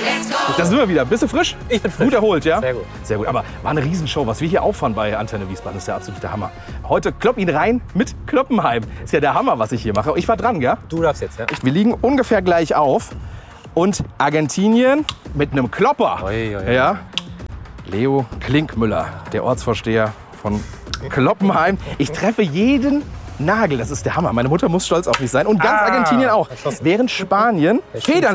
Da sind wir wieder. Bist du frisch? Ich bin frisch. Gut erholt, ja? Sehr gut. Sehr gut. Aber war eine Riesenshow. Was wir hier auffahren bei Antenne Wiesbaden, ist der absolute Hammer. Heute klopp ihn rein mit Kloppenheim. Ist ja der Hammer, was ich hier mache. Ich war dran, gell? Du darfst jetzt, ja? Wir liegen ungefähr gleich auf. Und Argentinien mit einem Klopper. Oi, oi, oi. Ja. Leo Klinkmüller, der Ortsvorsteher von Kloppenheim. Ich treffe jeden Nagel, das ist der Hammer. Meine Mutter muss stolz auf mich sein. Und ganz Argentinien auch. verschossen. Während Spanien Federn